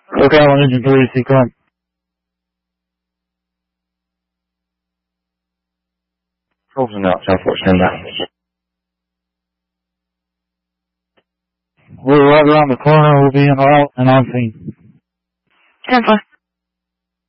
Okay, on engine 3, see come. Closing out, Southwest 10 down. We're right around the corner, we'll be in out and on scene. 10-4.